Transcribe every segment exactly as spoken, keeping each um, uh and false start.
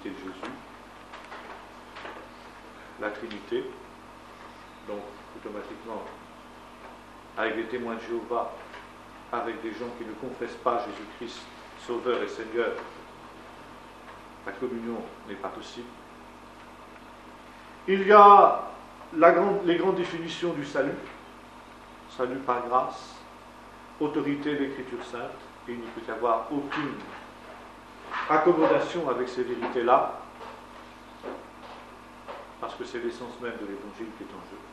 divinité de Jésus, la Trinité, donc automatiquement avec les témoins de Jéhovah, avec des gens qui ne confessent pas Jésus-Christ Sauveur et Seigneur, la communion n'est pas possible. Il y a la grande, les grandes définitions du salut, salut par grâce, autorité de l'Écriture sainte, et il ne peut y avoir aucune accommodation avec ces vérités-là, parce que c'est l'essence même de l'Évangile qui est en jeu.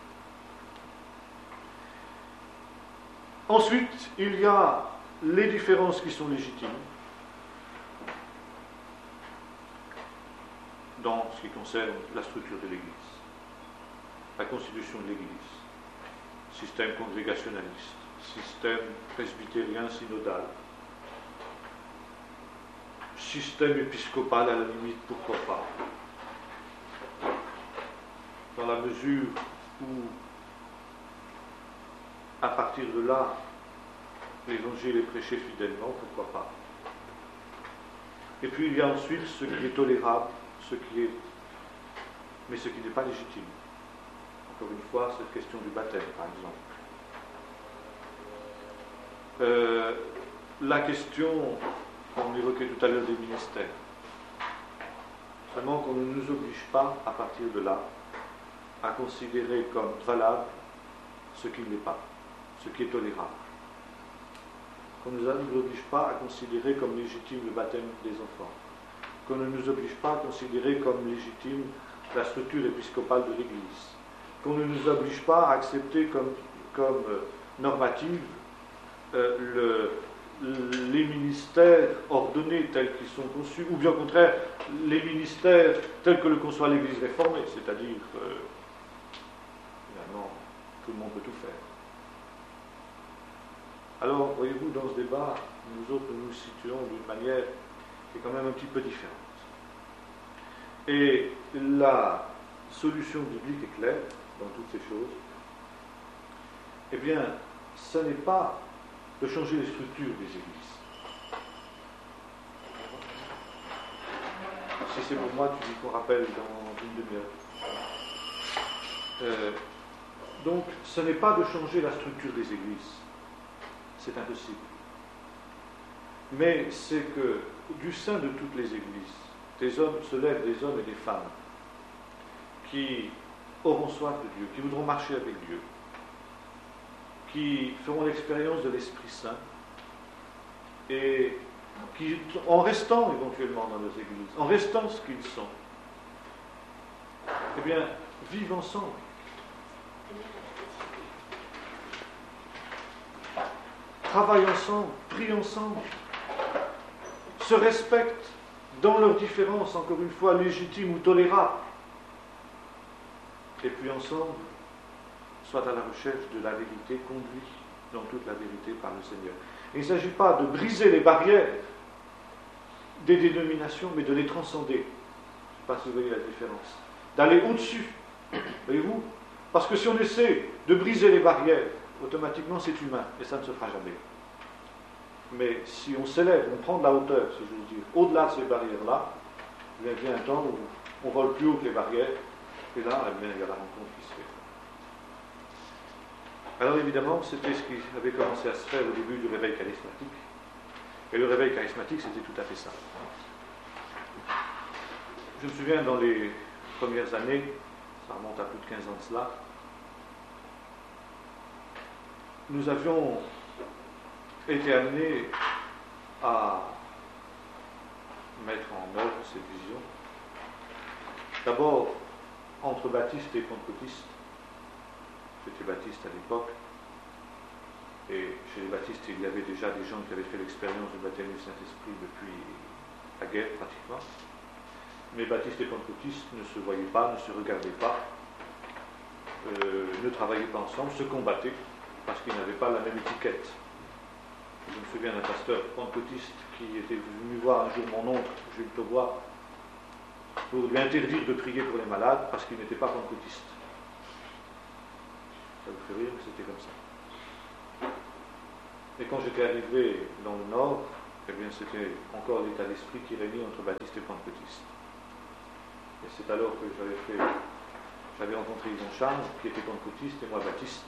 Ensuite, il y a les différences qui sont légitimes dans ce qui concerne la structure de l'Église, la constitution de l'Église, système congrégationaliste, système presbytérien synodal, système épiscopal à la limite, pourquoi pas, dans la mesure où, à partir de là, l'Évangile est prêché fidèlement, pourquoi pas. Et puis il y a ensuite ce qui est tolérable, ce qui est, mais ce qui n'est pas légitime. Encore une fois, cette question du baptême, par exemple. Euh, la question qu'on évoquait tout à l'heure des ministères. Seulement qu'on ne nous oblige pas, à partir de là, à considérer comme valable ce qui ne l'est pas, ce qui est tolérable. Qu'on ne nous oblige pas à considérer comme légitime le baptême des enfants. Qu'on ne nous oblige pas à considérer comme légitime la structure épiscopale de l'Église. Qu'on ne nous oblige pas à accepter comme, comme euh, normative euh, le, les ministères ordonnés tels qu'ils sont conçus, ou bien au contraire, les ministères tels que le conçoit l'Église réformée, c'est-à-dire, euh, finalement, tout le monde peut tout faire. Alors, voyez-vous, dans ce débat, nous autres, nous nous situons d'une manière qui est quand même un petit peu différente. Et la solution biblique est claire dans toutes ces choses. Eh bien, ce n'est pas de changer les structures des églises. Si c'est pour moi, tu dis qu'on rappelle dans une demi-heure. Euh, donc, ce n'est pas de changer la structure des églises. C'est impossible. Mais c'est que du sein de toutes les églises, des hommes se lèvent, des hommes et des femmes qui auront soif de Dieu, qui voudront marcher avec Dieu, qui feront l'expérience de l'Esprit Saint et qui, en restant éventuellement dans nos églises, en restant ce qu'ils sont, eh bien, vivent ensemble. Travaillent ensemble, prient ensemble, se respectent dans leurs différences, encore une fois, légitimes ou tolérables, et puis ensemble, soit à la recherche de la vérité, conduits dans toute la vérité par le Seigneur. Et il ne s'agit pas de briser les barrières des dénominations, mais de les transcender. Je ne sais pas si vous voyez la différence. D'aller au-dessus, voyez-vous? Parce que si on essaie de briser les barrières, automatiquement c'est humain, et ça ne se fera jamais. Mais si on s'élève, on prend de la hauteur, si je veux dire, au-delà de ces barrières-là, il y a un temps où on vole plus haut que les barrières, et là, eh bien, il y a la rencontre qui se fait. Alors évidemment, c'était ce qui avait commencé à se faire au début du réveil charismatique. Et le réveil charismatique, c'était tout à fait ça. Je me souviens, dans les premières années, ça remonte à plus de quinze ans de cela, nous avions été amenés à mettre en œuvre cette vision. D'abord, entre baptistes et pentecôtistes. J'étais baptiste à l'époque, et chez les baptistes, il y avait déjà des gens qui avaient fait l'expérience du baptême du Saint-Esprit depuis la guerre, pratiquement. Mais baptistes et pentecôtistes ne se voyaient pas, ne se regardaient pas, euh, ne travaillaient pas ensemble, se combattaient, parce qu'ils n'avaient pas la même étiquette. Je me souviens d'un pasteur pentecôtiste qui était venu voir un jour mon oncle, Jules Taubois, pour lui interdire de prier pour les malades parce qu'il n'était pas pentecôtiste. Ça vous fait rire, mais c'était comme ça. Et quand j'étais arrivé dans le Nord, eh bien c'était encore l'état d'esprit qui régnait entre baptistes et pentecôtistes. Et c'est alors que j'avais fait, j'avais rencontré Yvon Charles, qui était pentecôtiste et moi baptiste.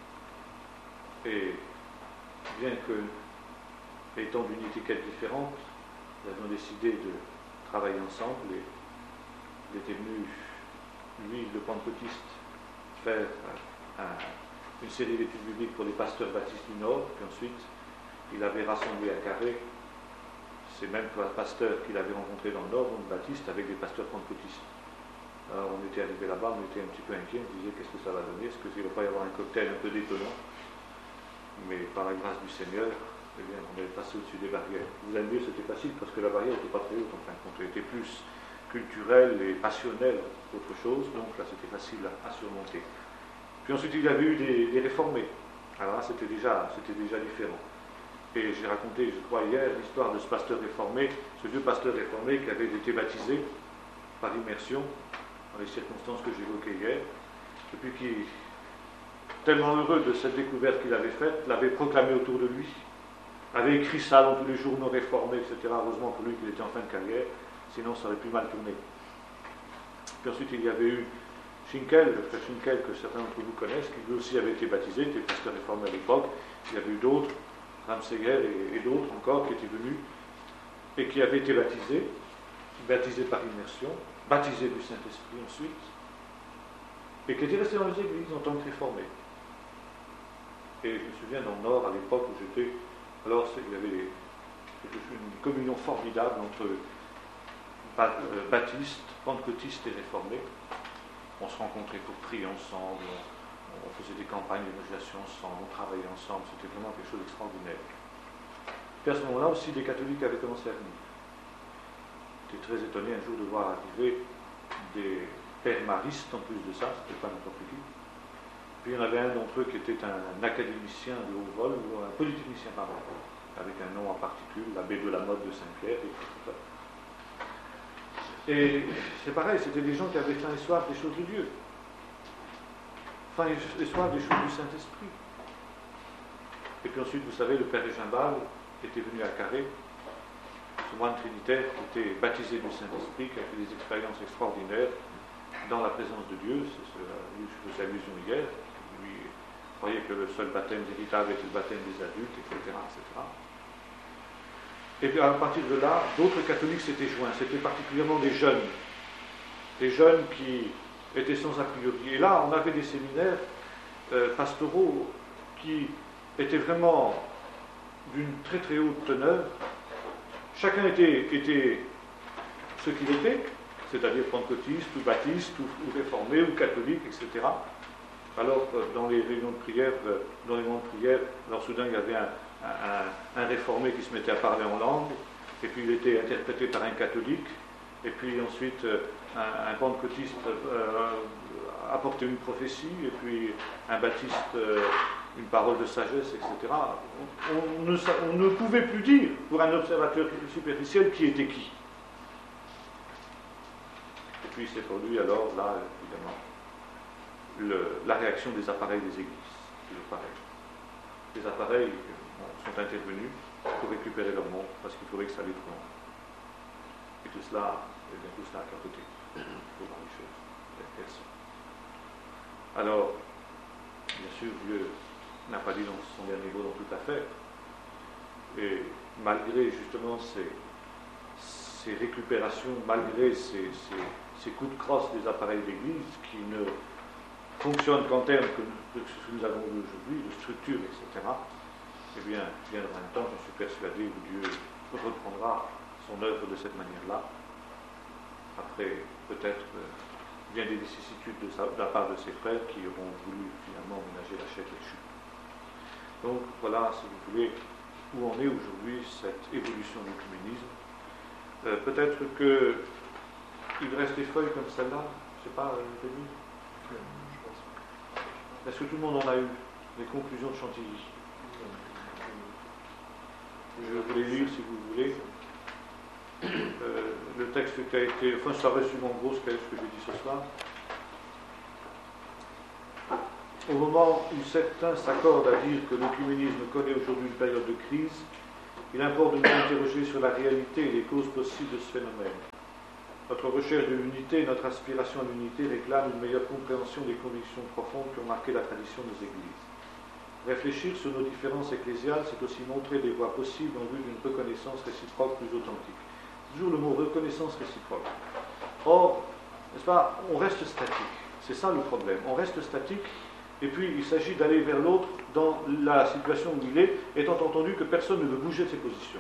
Et bien que, étant d'une étiquette différente, nous avions décidé de travailler ensemble et il était venu, lui, le pentecôtiste, faire un, une série d'études bibliques pour les pasteurs baptistes du Nord, puis ensuite il avait rassemblé à Carré ces mêmes pasteurs qu'il avait rencontrés dans le Nord, donc baptistes, avec des pasteurs pentecôtistes. Alors on était arrivé là-bas, on était un petit peu inquiets, on disait qu'est-ce que ça va donner, est-ce qu'il ne va pas y avoir un cocktail un peu détonnant? Mais par la grâce du Seigneur, eh bien, on est passé au-dessus des barrières. Vous allez dire, c'était facile parce que la barrière n'était pas très haute, en fin de compte, elle était plus culturelle et passionnelle qu'autre chose, donc là c'était facile à, à surmonter. Puis ensuite il y avait eu des, des réformés, alors là c'était déjà, c'était déjà différent. Et j'ai raconté, je crois hier, l'histoire de ce pasteur réformé, ce vieux pasteur réformé qui avait été baptisé par immersion, dans les circonstances que j'évoquais hier, et puis qui, tellement heureux de cette découverte qu'il avait faite, l'avait proclamé autour de lui, avait écrit ça dans tous les journaux réformés, et cetera. Heureusement pour lui qu'il était en fin de carrière, sinon ça aurait pu mal tourner. Puis ensuite il y avait eu Schinkel, le frère Schinkel que certains d'entre vous connaissent, qui lui aussi avait été baptisé, était pasteur réformé à l'époque. Il y avait eu d'autres, Ramseyer et, et d'autres encore qui étaient venus et qui avaient été baptisés, baptisés par immersion, baptisés du Saint-Esprit ensuite, et qui étaient restés dans les églises en tant que réformés. Et je me souviens dans le Nord, à l'époque où j'étais, alors il y avait une communion formidable entre baptistes, pentecôtistes et réformés. On se rencontrait pour prier ensemble, on, on faisait des campagnes d'évangélisation ensemble, on travaillait ensemble, c'était vraiment quelque chose d'extraordinaire. Puis à ce moment-là aussi, des catholiques avaient commencé à venir. J'étais très étonné un jour de voir arriver des pères maristes en plus de ça, c'était pas n'importe qui. Puis il y en avait un d'entre eux qui était un, un académicien de haut vol, ou un polytechnicien pardon, avec un nom en particulier, l'abbé de la Motte de Saint-Pierre, et tout ça. Et c'est pareil, c'était des gens qui avaient faim et soif des choses de Dieu, faim et soif des choses du Saint-Esprit. Et puis ensuite, vous savez, le père Gimbal était venu à Carré, ce moine trinitaire qui était baptisé du Saint-Esprit, qui a fait des expériences extraordinaires dans la présence de Dieu. C'est ce que je faisais allusion hier. Lui croyait que le seul baptême véritable était le baptême des adultes, et cetera, et cetera. Et puis à partir de là, d'autres catholiques s'étaient joints. C'était particulièrement des jeunes. Des jeunes qui étaient sans a priori. Et là, on avait des séminaires euh, pastoraux qui étaient vraiment d'une très très haute teneur. Chacun était, était ce qu'il était, c'est-à-dire pentecôtiste, ou baptiste, ou, ou réformé, ou catholique, et cetera. Alors, euh, dans les réunions de prière, euh, dans les moments de prière, alors soudain, il y avait un Un, un réformé qui se mettait à parler en langue, et puis il était interprété par un catholique, et puis ensuite un, un pentecôtiste euh, apportait une prophétie, et puis un baptiste euh, une parole de sagesse, et cetera. On, on, ne, on ne pouvait plus dire, pour un observateur superficiel, qui était qui. Et puis c'est pour lui alors, là, évidemment, le, la réaction des appareils des églises, toujours pareil. Les appareils sont intervenus pour récupérer leur monde parce qu'ils trouvaient que ça allait trop loin. Et tout cela, et bien tout cela à capoter. Il faut voir les choses telles qu'elles sont. Alors, bien sûr, Dieu n'a pas dit dans son dernier mot dans toute l'affaire. Et malgré justement ces, ces récupérations, malgré ces, ces, ces coups de crosse des appareils d'église qui ne fonctionnent qu'en termes que, que ce que nous avons vu aujourd'hui, de structure, et cetera, eh bien, viendra un temps, j'en suis persuadé, où Dieu reprendra son œuvre de cette manière-là, après peut-être euh, bien des vicissitudes de, sa, de la part de ses frères qui auront voulu finalement ménager la chair et le chute. Donc voilà, si vous voulez, où en est aujourd'hui cette évolution du communisme. Euh, peut-être qu'il reste des feuilles comme celle-là, je ne sais pas, euh, est-ce que tout le monde en a eu les conclusions de Chantilly? Je vais les lire si vous voulez. Euh, le texte qui a été, enfin ça résume en gros ce que j'ai dit ce soir. Au moment où certains s'accordent à dire que l'œcuménisme connaît aujourd'hui une période de crise, il importe de nous interroger sur la réalité et les causes possibles de ce phénomène. Notre recherche de l'unité, notre aspiration à l'unité réclame une meilleure compréhension des convictions profondes qui ont marqué la tradition de nos églises. Réfléchir sur nos différences ecclésiales, c'est aussi montrer des voies possibles en vue d'une reconnaissance réciproque plus authentique. Toujours le mot reconnaissance réciproque. Or, n'est-ce pas, on reste statique. C'est ça le problème. On reste statique, et puis il s'agit d'aller vers l'autre dans la situation où il est, étant entendu que personne ne veut bouger de ses positions.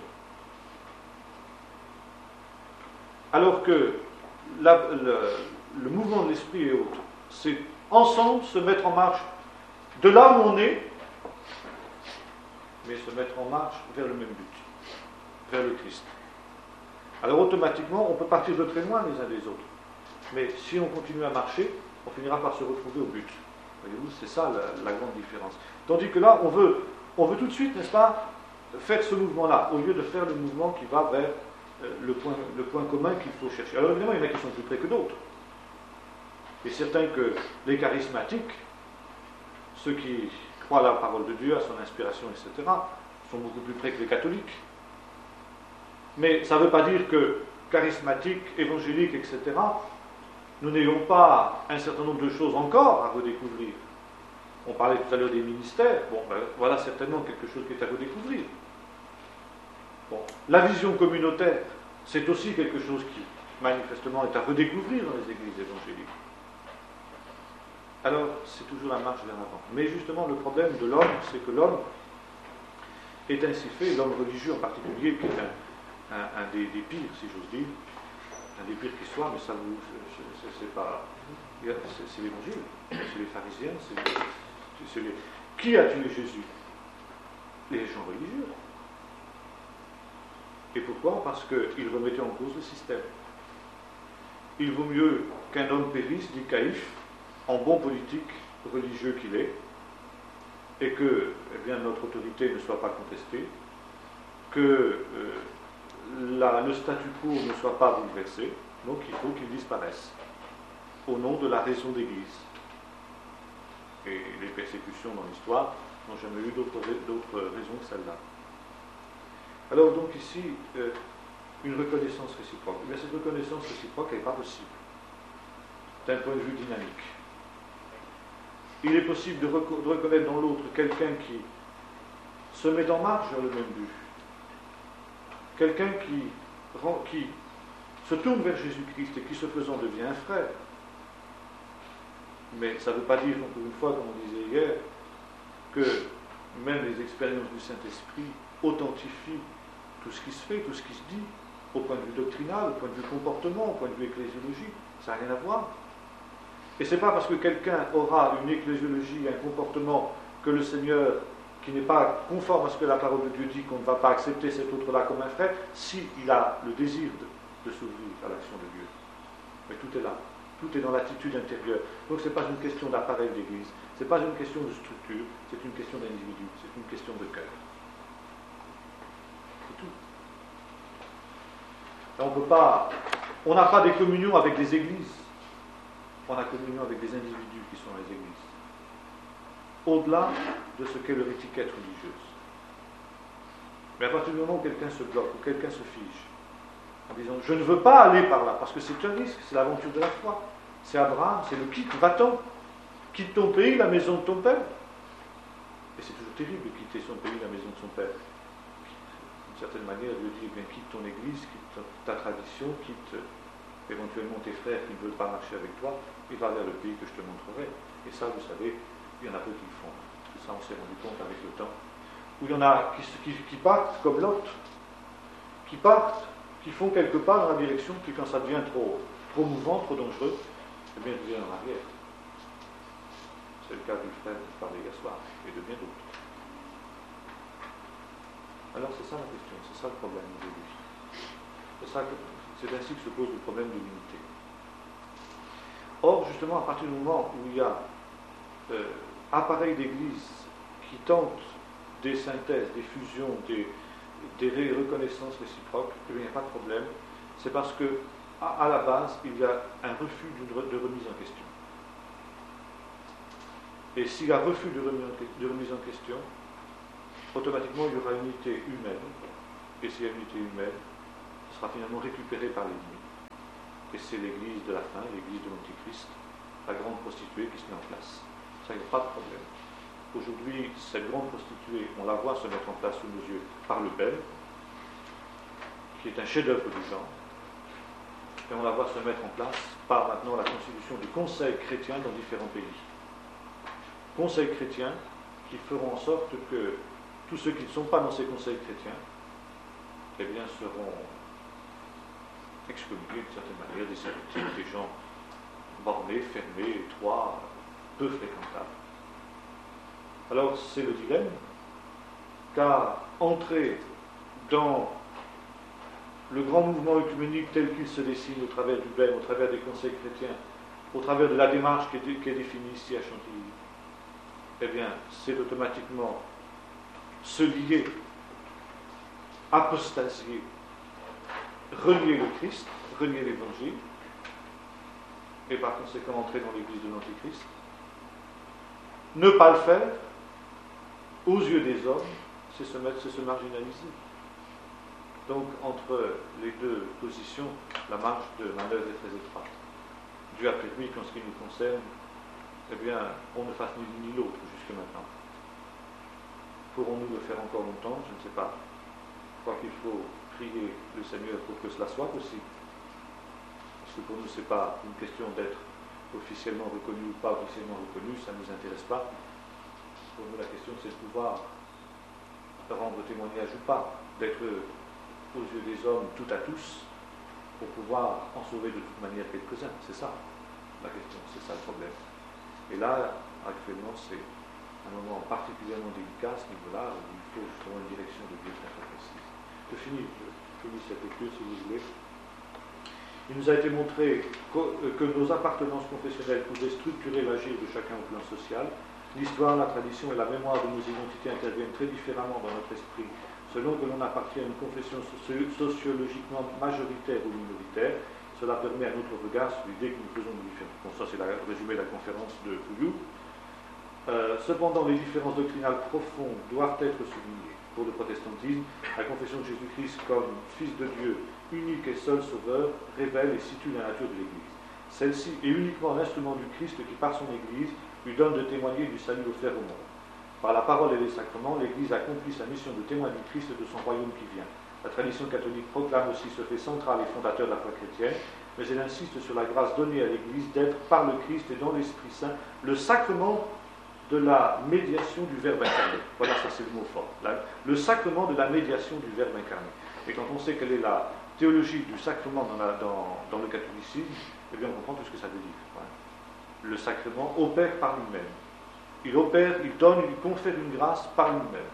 Alors que la, le, le mouvement de l'esprit et autres, c'est ensemble se mettre en marche de là où on est, mais se mettre en marche vers le même but, vers le Christ. Alors automatiquement, on peut partir de très loin les uns des autres. Mais si on continue à marcher, on finira par se retrouver au but. Voyez-vous, c'est ça la, la grande différence. Tandis que là, on veut, on veut tout de suite, n'est-ce pas, faire ce mouvement-là, au lieu de faire le mouvement qui va vers euh, le, point, le point commun qu'il faut chercher. Alors évidemment, il y en a qui sont plus près que d'autres. Il est certain que les charismatiques, ceux qui croient à la parole de Dieu, à son inspiration, et cetera, sont beaucoup plus près que les catholiques. Mais ça ne veut pas dire que charismatiques, évangéliques, et cetera, nous n'ayons pas un certain nombre de choses encore à redécouvrir. On parlait tout à l'heure des ministères. Bon, ben, voilà certainement quelque chose qui est à redécouvrir. Bon, la vision communautaire, c'est aussi quelque chose qui, manifestement, est à redécouvrir dans les églises évangéliques. Alors, c'est toujours la marche vers l'avant. Mais justement, le problème de l'homme, c'est que l'homme est ainsi fait, l'homme religieux en particulier, qui est un, un, un des, des pires, si j'ose dire, un des pires qui soit, mais ça vous, c'est, c'est pas, c'est, c'est l'évangile, c'est les pharisiens, c'est, les, c'est les, qui a tué Jésus? Les gens religieux. Et pourquoi? Parce qu'ils remettaient en cause le système. Il vaut mieux qu'un homme périsse, dit Caïphe, en bon politique religieux qu'il est, et que eh bien, notre autorité ne soit pas contestée, que euh, la, le statu quo ne soit pas bouleversé, donc il faut qu'il disparaisse, au nom de la raison d'Église. Et les persécutions dans l'histoire n'ont jamais eu d'autres, d'autres raisons que celle-là. Alors donc ici, euh, une reconnaissance réciproque. Eh bien, cette reconnaissance réciproque n'est pas possible, d'un point de vue dynamique. Il est possible de, reco- de reconnaître dans l'autre quelqu'un qui se met en marche vers le même but. Quelqu'un qui, rend, qui se tourne vers Jésus-Christ et qui, se faisant, devient un frère. Mais ça ne veut pas dire, encore une fois, comme on disait hier, que même les expériences du Saint-Esprit authentifient tout ce qui se fait, tout ce qui se dit, au point de vue doctrinal, au point de vue comportement, au point de vue ecclésiologie. Ça n'a rien à voir. Et ce n'est pas parce que quelqu'un aura une ecclésiologie, un comportement que le Seigneur, qui n'est pas conforme à ce que la parole de Dieu dit, qu'on ne va pas accepter cet autre-là comme un frère, s'il a le désir de, de s'ouvrir à l'action de Dieu. Mais tout est là. Tout est dans l'attitude intérieure. Donc ce n'est pas une question d'appareil d'église, ce n'est pas une question de structure, c'est une question d'individu, c'est une question de cœur. C'est tout. Et on peut pas, on n'a pas des communions avec des églises. On a communion avec des individus qui sont dans les églises. Au-delà de ce qu'est leur étiquette religieuse. Mais à partir du moment où quelqu'un se bloque, où quelqu'un se fige, en disant « je ne veux pas aller par là », parce que c'est un risque, c'est l'aventure de la foi. C'est Abraham, c'est le quitte, va-t'en. Quitte ton pays, la maison de ton père. Et c'est toujours terrible de quitter son pays, la maison de son père. D'une certaine manière, Dieu dit, eh bien, quitte ton église, quitte ta tradition, quitte éventuellement tes frères qui ne veulent pas marcher avec toi, et va vers le pays que je te montrerai. Et ça, vous savez, il y en a peu qui le font. Et ça, on s'est rendu compte avec le temps. Où il y en a qui, qui, qui partent comme Lot, qui partent, qui font quelques pas dans la direction, puis quand ça devient trop, trop mouvant, trop dangereux, eh bien, ils reviennent en arrière. C'est le cas du frère que je parlais hier soir, et de bien d'autres. Alors, c'est ça la question, c'est ça le problème aujourd'hui. C'est ça que, c'est ainsi que se pose le problème de l'unité. Or, justement, à partir du moment où il y a euh, appareil d'église qui tente des synthèses, des fusions, des, des reconnaissances réciproques, eh bien, il n'y a pas de problème. C'est parce que, à, à la base, il y a un refus de, de remise en question. Et s'il y a refus de remise, en, de remise en question, automatiquement, il y aura unité humaine. Et s'il y a unité humaine, ce sera finalement récupéré par l'ennemi. et c'est l'église de la fin, l'église de l'Antichrist, la grande prostituée qui se met en place. Ça, il n'y a pas de problème. Aujourd'hui, cette grande prostituée, on la voit se mettre en place sous nos yeux par Le Pen, qui est un chef-d'œuvre du genre, et on la voit se mettre en place par maintenant la constitution de conseils chrétiens dans différents pays. Conseils chrétiens qui feront en sorte que tous ceux qui ne sont pas dans ces conseils chrétiens, eh bien, seront excommuniés d'une certaine manière, des hérétiques, des gens bornés, fermés, étroits, peu fréquentables. Alors c'est le dilemme, car entrer dans le grand mouvement œcuménique tel qu'il se dessine au travers du B E M, au travers des conseils chrétiens, au travers de la démarche qui est, qui est définie ici à Chantilly, eh bien, c'est automatiquement se lier, apostasier, renier le Christ, renier l'Évangile, et par conséquent entrer dans l'église de l'Antichrist. Ne pas le faire, aux yeux des hommes, c'est se mettre, c'est se marginaliser. Donc, entre les deux positions, la marge de manœuvre est très étroite. Dieu a permis qu'en ce qui nous concerne, eh bien, on ne fasse ni l'une ni l'autre jusque maintenant. Pourrons-nous le faire encore longtemps? Je ne sais pas. Je crois qu'il faut prier le Seigneur pour que cela soit possible. Parce que pour nous, ce n'est pas une question d'être officiellement reconnu ou pas officiellement reconnu, ça ne nous intéresse pas. Pour nous, la question, c'est de pouvoir rendre témoignage ou pas, d'être aux yeux des hommes tout à tous, pour pouvoir en sauver de toute manière quelques-uns. C'est ça la question, c'est ça le problème. Et là, actuellement, c'est un moment particulièrement délicat à ce niveau-là, où il faut justement une direction de Dieu très très précise. Je finis, je finis cette lecture si vous voulez. Il nous a été montré que nos appartenances confessionnelles pouvaient structurer l'agir de chacun au plan social. L'histoire, la tradition et la mémoire de nos identités interviennent très différemment dans notre esprit, selon que l'on appartient à une confession sociologiquement majoritaire ou minoritaire. Cela permet à notre regard l'idée que nous faisons de différence. Bon, ça c'est le résumé de la conférence de Fouillou. Euh, cependant, les différences doctrinales profondes doivent être soulignées. Pour le protestantisme, la confession de Jésus-Christ comme Fils de Dieu, unique et seul Sauveur, révèle et situe la nature de l'Église. Celle-ci est uniquement l'instrument du Christ qui, par son Église, lui donne de témoigner du salut offert au monde. Par la parole et les sacrements, l'Église accomplit sa mission de témoin du Christ et de son royaume qui vient. La tradition catholique proclame aussi ce fait central et fondateur de la foi chrétienne, mais elle insiste sur la grâce donnée à l'Église d'être, par le Christ et dans l'Esprit Saint, le sacrement de la médiation du Verbe incarné. Voilà, ça c'est le mot fort. Là, le sacrement de la médiation du Verbe incarné. Et quand on sait quelle est la théologie du sacrement dans, la, dans, dans le catholicisme, eh bien on comprend tout ce que ça veut dire. Voilà. Le sacrement opère par lui-même. Il opère, il donne, il confère une grâce par lui-même.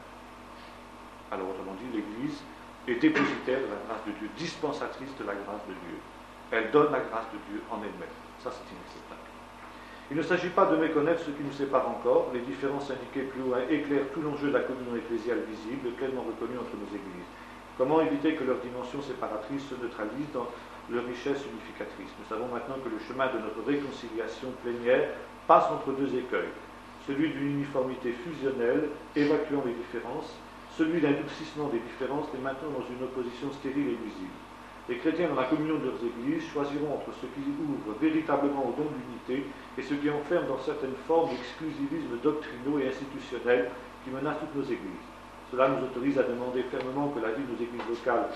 Alors autrement dit, l'Église est dépositaire de la grâce de Dieu, dispensatrice de la grâce de Dieu. Elle donne la grâce de Dieu en elle-même. Ça, c'est inacceptable. Il ne s'agit pas de méconnaître ce qui nous sépare encore. Les différences indiquées plus loin éclairent tout l'enjeu de la communion ecclésiale visible, pleinement reconnue entre nos églises. Comment éviter que leur dimension séparatrice se neutralise dans leur richesse unificatrice? Nous savons maintenant que le chemin de notre réconciliation plénière passe entre deux écueils. Celui d'une uniformité fusionnelle, évacuant les différences, celui d'un durcissement des différences les maintenant dans une opposition stérile et nuisible. Les chrétiens, dans la communion de leurs églises, choisiront entre ce qui ouvre véritablement au don de l'unité et ce qui enferme dans certaines formes d'exclusivisme doctrinaux et institutionnels qui menacent toutes nos églises. Cela nous autorise à demander fermement que la vie de nos églises locales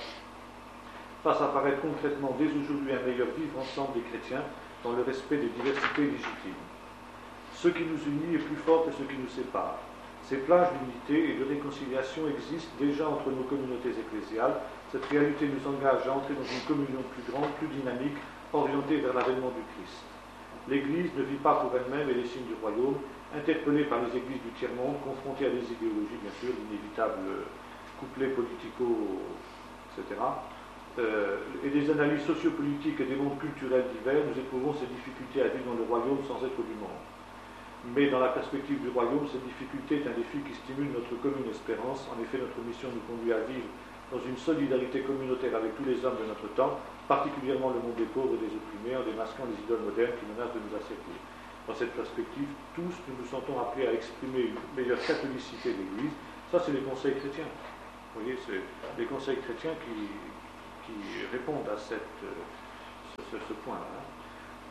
fasse apparaître concrètement dès aujourd'hui un meilleur vivre ensemble des chrétiens dans le respect des diversités légitimes. Ce qui nous unit est plus fort que ce qui nous sépare. Ces plages d'unité et de réconciliation existent déjà entre nos communautés ecclésiales. Cette réalité nous engage à entrer dans une communion plus grande, plus dynamique, orientée vers l'avènement du Christ. L'Église ne vit pas pour elle-même et les signes du royaume, interpellée par les églises du tiers-monde, confrontée à des idéologies, bien sûr, l'inévitable couplet politico, et cetera, euh, et des analyses sociopolitiques et des mondes culturels divers, nous éprouvons ces difficultés à vivre dans le royaume sans être du monde. Mais dans la perspective du royaume, cette difficulté est un défi qui stimule notre commune espérance. En effet, notre mission nous conduit à vivre dans une solidarité communautaire avec tous les hommes de notre temps, particulièrement le monde des pauvres et des opprimés, en démasquant les idoles modernes qui menacent de nous asservir. Dans cette perspective, tous nous nous sentons appelés à exprimer une meilleure catholicité de l'Église. Ça, c'est les conseils chrétiens. Vous voyez, c'est les conseils chrétiens qui, qui répondent à cette, ce, ce, ce point.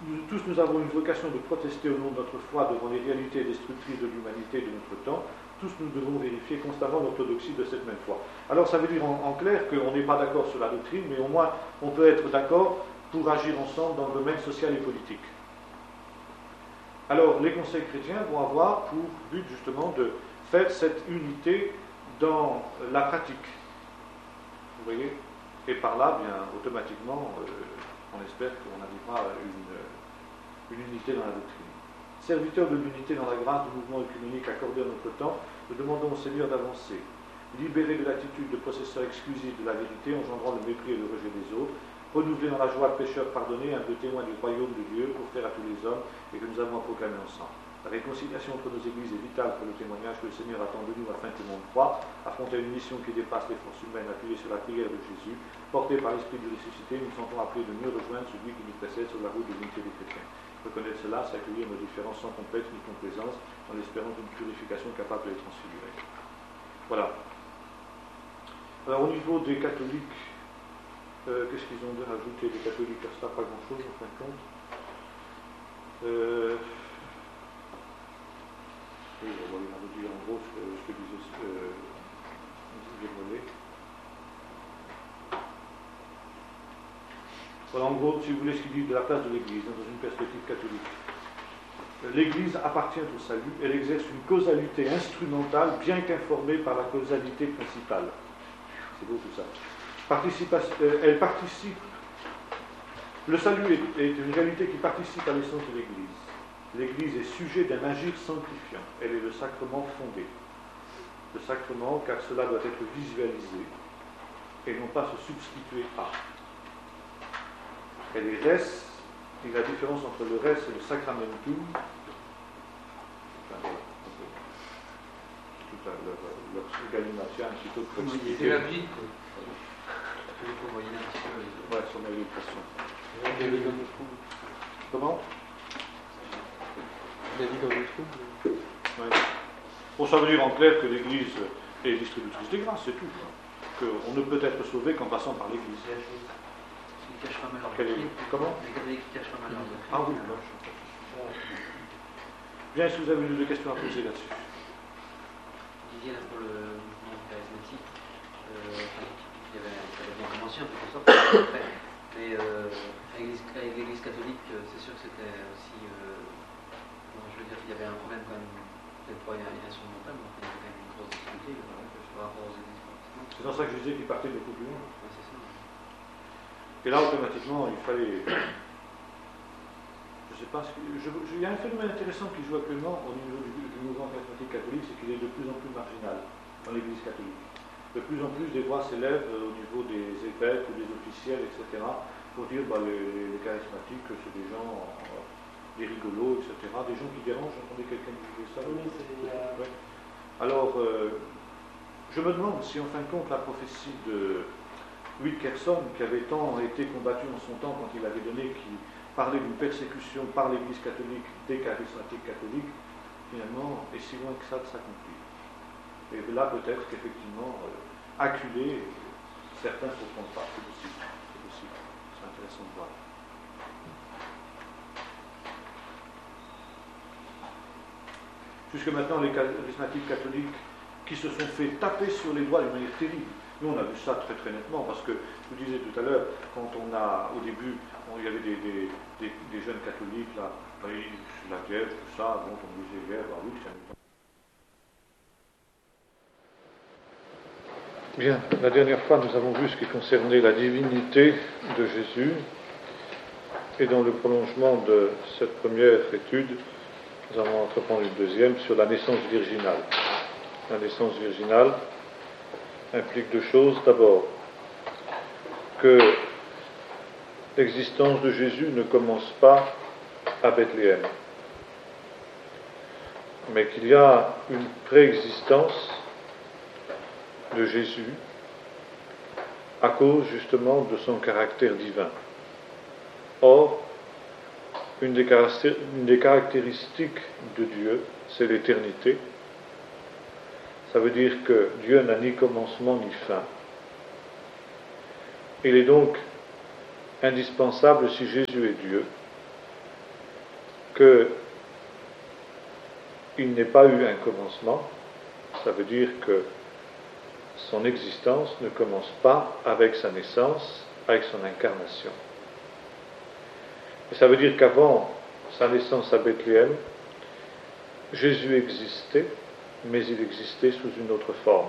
nous, tous nous avons une vocation de protester au nom de notre foi devant les réalités destructrices de l'humanité de notre temps. Tous nous devons vérifier constamment l'orthodoxie de cette même foi. Alors ça veut dire en, en clair qu'on n'est pas d'accord sur la doctrine, mais au moins on peut être d'accord pour agir ensemble dans le domaine social et politique. Alors les conseils chrétiens vont avoir pour but justement de faire cette unité dans la pratique. Vous voyez? Et par là, bien automatiquement, euh, on espère qu'on arrivera à une, une unité dans la doctrine. Serviteurs de l'unité dans la grâce du mouvement œcuménique accordé à notre temps, nous demandons au Seigneur d'avancer, libérer de l'attitude de possesseur exclusif de la vérité, engendrant le mépris et le rejet des autres, renouveler dans la joie de pécheurs pardonnés, un de témoin du royaume de Dieu, offert à tous les hommes, et que nous avons à proclamer ensemble. La réconciliation entre nos églises est vitale pour le témoignage que le Seigneur attend de nous afin que le monde croit, affronter une mission qui dépasse les forces humaines appuyée sur la prière de Jésus, portée par l'Esprit du ressuscité, nous nous sentons appelés de mieux rejoindre celui qui nous précède sur la route de l'unité des chrétiens. Reconnaître cela, c'est accueillir nos différences sans complexe ni complaisance, en espérant d'une purification capable de les transfigurer. Voilà. Alors au niveau des catholiques, euh, qu'est-ce qu'ils ont de rajouter des catholiques à ça? Pas grand-chose en fin de compte. Euh, oui, on va vous dire en gros ce que, ce que disait euh, Mollet. Voilà en gros, si vous voulez, ce qu'il dit de la place de l'Église dans une perspective catholique. L'Église appartient au salut, elle exerce une causalité instrumentale, bien qu'informée par la causalité principale. C'est beau tout ça. Participa- euh, elle participe. Le salut est, est une réalité qui participe à l'essence de l'Église. L'Église est sujet d'un agir sanctifiant. Elle est le sacrement fondé. Le sacrement, car cela doit être visualisé et non pas se substituer à. Elle est res, et la différence entre le res et le sacramentum, enfin, voilà, tout à leur, leur galimation un petit peu de proximité. C'est la vie, quoi. Il faut moyenner un petit peu. Ouais, son éducation. Comment? La vie dans le trouble. Ouais. Bon, ça veut dire en clair que l'Église est distributrice des grâces, c'est tout. Qu'on ne peut être sauvé qu'en passant par l'Église. Qui cache pas mal leur Est... Comment? Les catholiques qui cachent pas mal leur doctrine. Ah oui, bon. Bien, est-ce que vous avez une ou deux questions à poser là-dessus? Vous disiez là pour le mouvement charismatique, euh, enfin, il y avait, ça avait bien commencé en quelque sorte, après, mais euh, avec l'Église catholique, c'est sûr que c'était aussi, euh, bon, je veux dire, il y avait un problème quand même, peut-être pas insurmontable, mais il y avait quand même une grosse difficulté par rapport aux églises protestantes. C'est dans ça que je disais qu'il partait beaucoup plus loin. Ouais, c'est ça. Et là, automatiquement, il fallait... Je ne sais pas... Ce que... je... Il y a un phénomène intéressant qui joue actuellement au niveau du, du mouvement charismatique catholique, c'est qu'il est de plus en plus marginal dans l'Église catholique. De plus en plus, des voix s'élèvent au niveau des évêques ou des officiels, et cetera, pour dire bah, les, les charismatiques, c'est des gens, euh, des rigolos, et cetera, des gens qui dérangent. J'entendais quelqu'un qui disait ça. Oui, c'est des... Ouais. Alors, euh, je me demande si, en fin de compte, la prophétie de Wilkerson, qui avait tant été combattu en son temps quand il avait donné, qui parlait d'une persécution par l'Église catholique des charismatiques catholiques, finalement, est si loin que ça de s'accomplir. Et là, peut-être qu'effectivement, euh, acculés, certains ne se trompent pas. C'est possible. C'est possible. C'est intéressant de voir. Jusque maintenant, les charismatiques catholiques qui se sont fait taper sur les doigts d'une manière terrible. Nous, on a vu ça très très nettement, parce que, je vous disais tout à l'heure, quand on a, au début, on, il y avait des, des, des, des jeunes catholiques, là, oui, la guerre, tout ça, bon, on disait guerre, bah oui, c'est un temps. Bien, la dernière fois, nous avons vu ce qui concernait la divinité de Jésus, et dans le prolongement de cette première étude, nous allons entreprendre une deuxième sur la naissance virginale. La naissance virginale implique deux choses. D'abord, que l'existence de Jésus ne commence pas à Bethléem, mais qu'il y a une préexistence de Jésus à cause justement de son caractère divin. Or, une des, une des caractéristiques de Dieu, c'est l'éternité. Ça veut dire que Dieu n'a ni commencement ni fin. Il est donc indispensable, si Jésus est Dieu, qu'il n'ait pas eu un commencement, ça veut dire que son existence ne commence pas avec sa naissance, avec son incarnation. Et ça veut dire qu'avant sa naissance à Bethléem, Jésus existait, mais il existait sous une autre forme.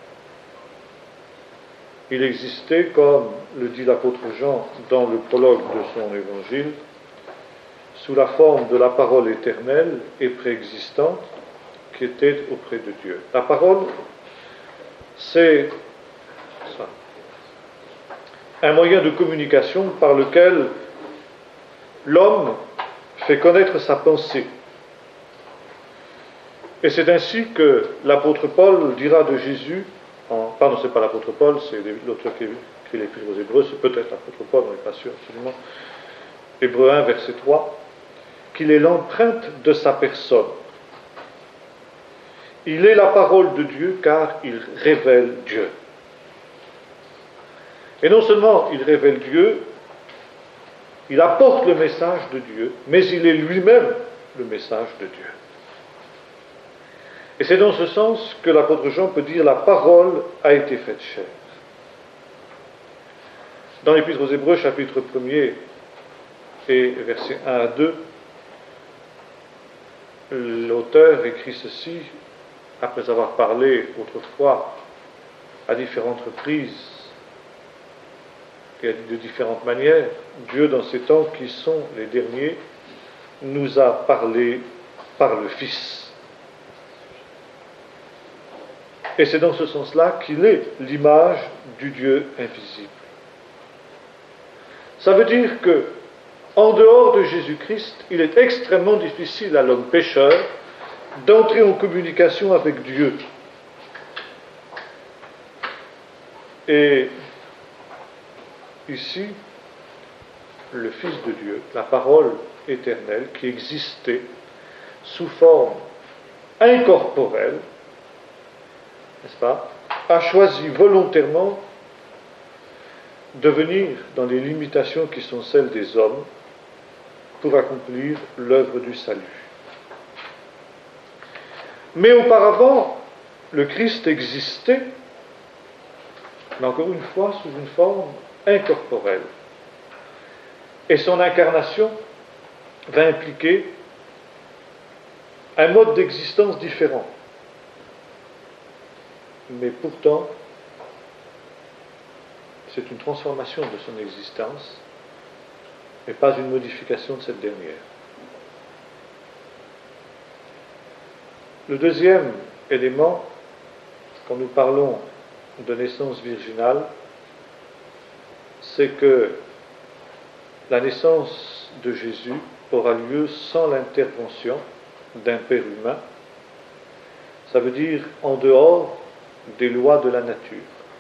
Il existait, comme le dit l'apôtre Jean dans le prologue de son évangile, sous la forme de la parole éternelle et préexistante qui était auprès de Dieu. La parole, c'est ça, un moyen de communication par lequel l'homme fait connaître sa pensée. Et c'est ainsi que l'apôtre Paul dira de Jésus, en, pardon, c'est pas l'apôtre Paul, c'est l'auteur qui écrit l'Épître aux Hébreux, c'est peut-être l'apôtre Paul, on n'est pas sûr absolument, Hébreux un, verset trois, qu'il est l'empreinte de sa personne. Il est la parole de Dieu car il révèle Dieu. Et non seulement il révèle Dieu, il apporte le message de Dieu, mais il est lui-même le message de Dieu. Et c'est dans ce sens que l'apôtre Jean peut dire « la parole a été faite chair ». Dans l'Épître aux Hébreux, chapitre premier et versets un à deux, l'auteur écrit ceci, après avoir parlé autrefois à différentes reprises et de différentes manières, Dieu dans ces temps qui sont les derniers nous a parlé par le Fils. Et c'est dans ce sens-là qu'il est l'image du Dieu invisible. Ça veut dire que, en dehors de Jésus-Christ, il est extrêmement difficile à l'homme pécheur d'entrer en communication avec Dieu. Et ici, le Fils de Dieu, la parole éternelle qui existait sous forme incorporelle, n'est-ce pas, a choisi volontairement de venir dans les limitations qui sont celles des hommes pour accomplir l'œuvre du salut. Mais auparavant, le Christ existait, mais encore une fois sous une forme incorporelle. Et son incarnation va impliquer un mode d'existence différent. Mais pourtant, c'est une transformation de son existence, mais pas une modification de cette dernière. Le deuxième élément, quand nous parlons de naissance virginale, c'est que la naissance de Jésus aura lieu sans l'intervention d'un père humain. Ça veut dire en dehors des lois de la nature.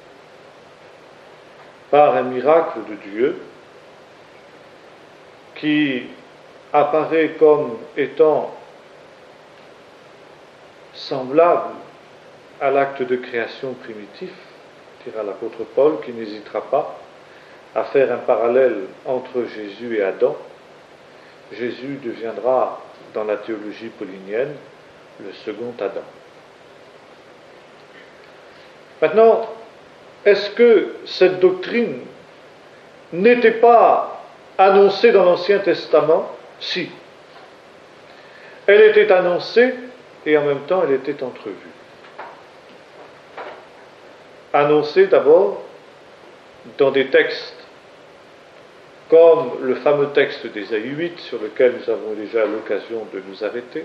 Par un miracle de Dieu qui apparaît comme étant semblable à l'acte de création primitif, dira l'apôtre Paul, qui n'hésitera pas à faire un parallèle entre Jésus et Adam. Jésus deviendra, dans la théologie paulinienne, le second Adam. Maintenant, est-ce que cette doctrine n'était pas annoncée dans l'Ancien Testament? Si. Elle était annoncée et en même temps elle était entrevue. Annoncée d'abord dans des textes comme le fameux texte d'Ésaïe huit sur lequel nous avons déjà l'occasion de nous arrêter,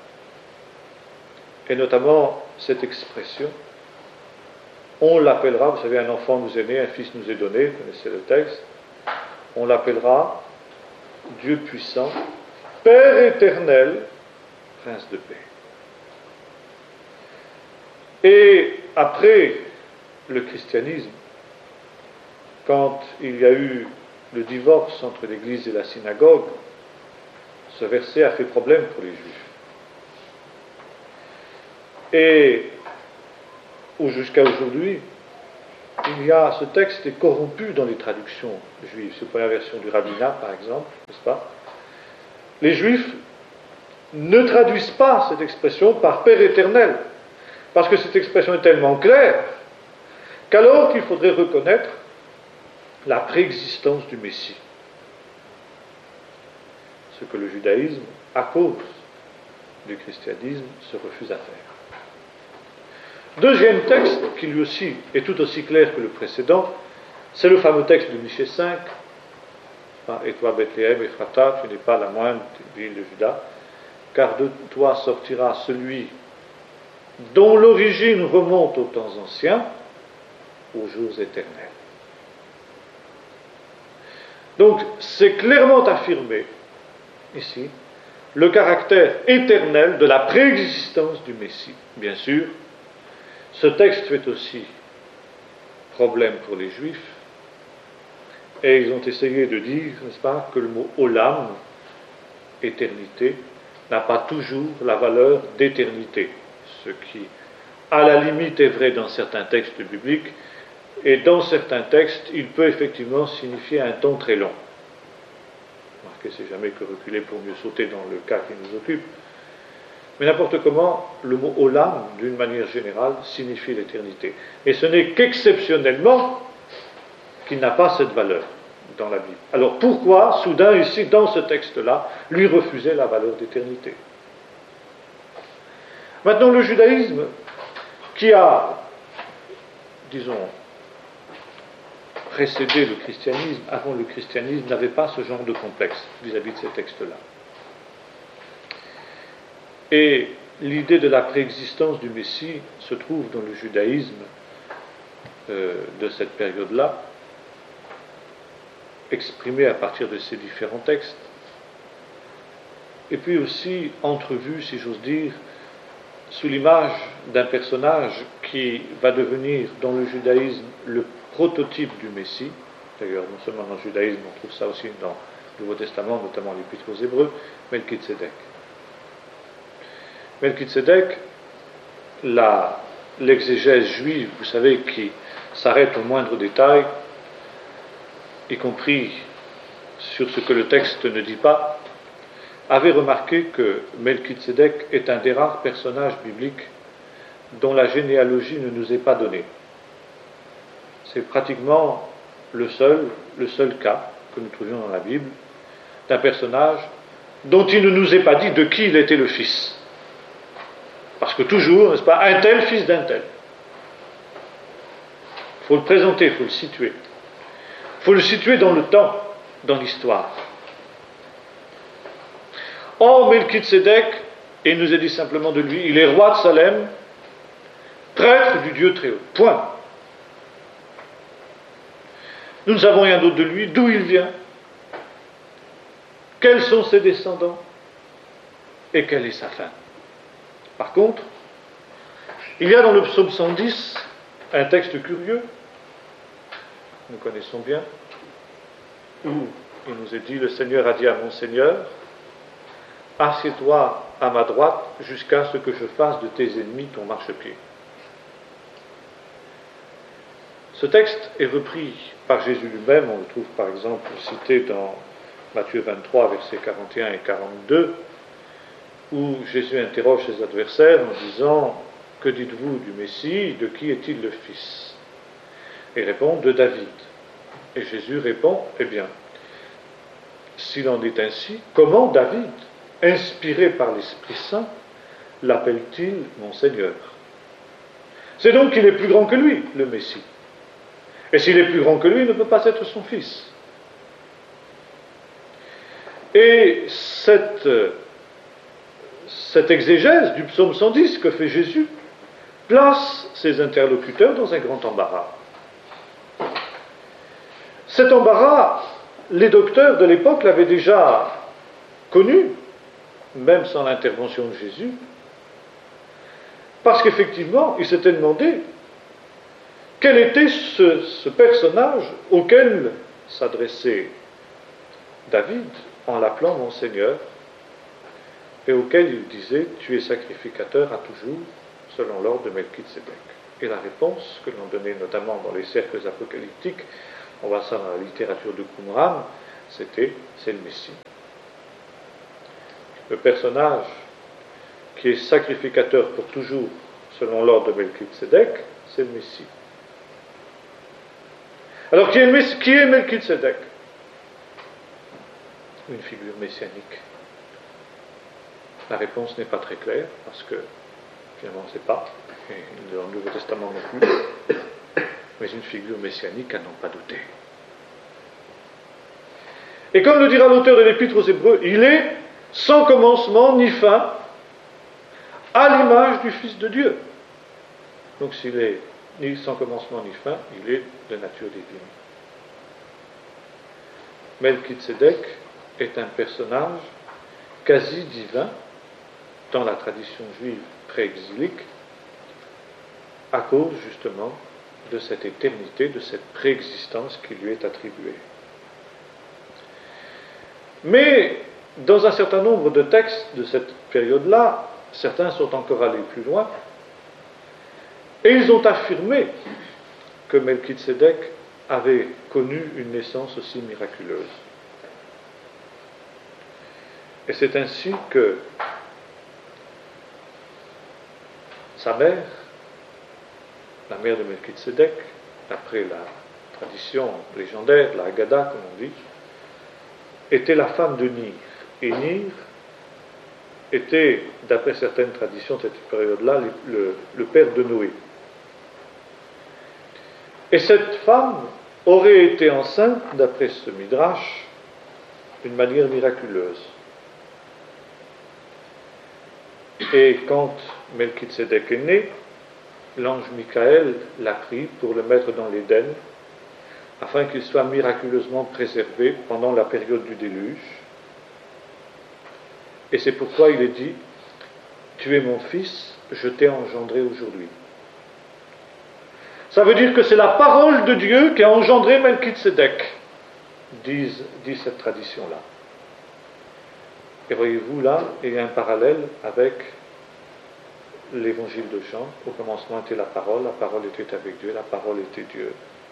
et notamment cette expression: on l'appellera, vous savez, un enfant nous est né, un fils nous est donné, vous connaissez le texte, on l'appellera Dieu puissant, Père éternel, Prince de paix. Et après le christianisme, quand il y a eu le divorce entre l'Église et la synagogue, ce verset a fait problème pour les Juifs. Et ou jusqu'à aujourd'hui, il y a, ce texte est corrompu dans les traductions juives. C'est la première version du rabbinat, par exemple, n'est-ce pas? Les Juifs ne traduisent pas cette expression par Père éternel, parce que cette expression est tellement claire qu'alors qu'il faudrait reconnaître la préexistence du Messie. Ce que le judaïsme, à cause du christianisme, se refuse à faire. Deuxième texte, qui lui aussi est tout aussi clair que le précédent, c'est le fameux texte de Michée cinq. Et toi, Bethléem, Ephrata, tu n'es pas la moindre ville de Juda, car de toi sortira celui dont l'origine remonte aux temps anciens, aux jours éternels. Donc, c'est clairement affirmé, ici, le caractère éternel de la préexistence du Messie. Bien sûr, ce texte fait aussi problème pour les Juifs, et ils ont essayé de dire, n'est-ce pas, que le mot olam, éternité, n'a pas toujours la valeur d'éternité, ce qui, à la limite, est vrai dans certains textes bibliques, et dans certains textes, il peut effectivement signifier un temps très long. Remarquez, c'est jamais que reculer pour mieux sauter dans le cas qui nous occupe. Mais n'importe comment, le mot olam, d'une manière générale, signifie l'éternité. Et ce n'est qu'exceptionnellement qu'il n'a pas cette valeur dans la Bible. Alors pourquoi, soudain, ici, dans ce texte-là, lui refuser la valeur d'éternité? Maintenant, le judaïsme, qui a, disons, précédé le christianisme, avant le christianisme, n'avait pas ce genre de complexe vis-à-vis de ces textes-là. Et l'idée de la préexistence du Messie se trouve dans le judaïsme euh, de cette période-là, exprimée à partir de ces différents textes, et puis aussi entrevue, si j'ose dire, sous l'image d'un personnage qui va devenir dans le judaïsme le prototype du Messie. D'ailleurs, non seulement dans le judaïsme, on trouve ça aussi dans le Nouveau Testament, notamment l'Épître aux Hébreux, Melchizedek. Melchizedek, la, l'exégèse juive, vous savez, qui s'arrête au moindre détail, y compris sur ce que le texte ne dit pas, avait remarqué que Melchizedek est un des rares personnages bibliques dont la généalogie ne nous est pas donnée. C'est pratiquement le seul, le seul cas que nous trouvions dans la Bible d'un personnage dont il ne nous est pas dit de qui il était le fils. Parce que toujours, n'est-ce pas, un tel fils d'un tel. Il faut le présenter, il faut le situer. Il faut le situer dans le temps, dans l'histoire. Or, Melchizedek, et il nous est dit simplement de lui, il est roi de Salem, prêtre du Dieu très haut. Point. Nous ne savons rien d'autre de lui, d'où il vient, quels sont ses descendants, et quelle est sa fin. Par contre, il y a dans le psaume cent dix un texte curieux, nous connaissons bien, où il nous est dit, le Seigneur a dit à mon Seigneur, assieds-toi à ma droite jusqu'à ce que je fasse de tes ennemis ton marchepied. Ce texte est repris par Jésus lui-même, on le trouve par exemple cité dans Matthieu vingt-trois, versets quarante et un et quarante-deux, où Jésus interroge ses adversaires en disant « Que dites-vous du Messie? De qui est-il le fils ?» Et il répond « De David. » Et Jésus répond « Eh bien, s'il en est ainsi, comment David, inspiré par l'Esprit Saint, l'appelle-t-il mon Seigneur ?» C'est donc qu'il est plus grand que lui, le Messie. Et s'il est plus grand que lui, il ne peut pas être son fils. Et cette, cette exégèse du psaume cent dix que fait Jésus place ses interlocuteurs dans un grand embarras. Cet embarras, les docteurs de l'époque l'avaient déjà connu, même sans l'intervention de Jésus, parce qu'effectivement, ils s'étaient demandé quel était ce, ce personnage auquel s'adressait David en l'appelant mon Seigneur, et auquel il disait « Tu es sacrificateur à toujours, selon l'ordre de Melchizedek ». Et la réponse que l'on donnait notamment dans les cercles apocalyptiques, on voit ça dans la littérature de Qumran, c'était « C'est le Messie ». Le personnage qui est sacrificateur pour toujours, selon l'ordre de Melchizedek, c'est le Messie. Alors, qui est, le Messie, qui est Melchizedek? Une figure messianique. La réponse n'est pas très claire, parce que, finalement, on ne sait pas, et dans le Nouveau Testament non plus, mais une figure messianique à n'en pas douter. Et comme le dira l'auteur de l'Épître aux Hébreux, il est sans commencement ni fin, à l'image du Fils de Dieu. Donc s'il est ni sans commencement ni fin, il est de nature divine. Melchizedek est un personnage quasi divin dans la tradition juive pré-exilique, à cause justement de cette éternité, de cette préexistence qui lui est attribuée. Mais dans un certain nombre de textes de cette période-là, certains sont encore allés plus loin, et ils ont affirmé que Melchizedek avait connu une naissance aussi miraculeuse. Et c'est ainsi que sa mère, la mère de Melchizedek, d'après la tradition légendaire, la Haggadah comme on dit, était la femme de Nir. Et Nir était, d'après certaines traditions de cette période-là, le, le, le père de Noé. Et cette femme aurait été enceinte, d'après ce Midrash, d'une manière miraculeuse. Et quand Melchizedek est né, l'ange Michael l'a pris pour le mettre dans l'Éden, afin qu'il soit miraculeusement préservé pendant la période du déluge. Et c'est pourquoi il est dit « Tu es mon fils, je t'ai engendré aujourd'hui ». Ça veut dire que c'est la parole de Dieu qui a engendré Melchizedek, dit, dit cette tradition-là. Et voyez-vous, là, il y a un parallèle avec l'évangile de Jean. Au commencement était la parole, la parole était avec Dieu, la parole était Dieu.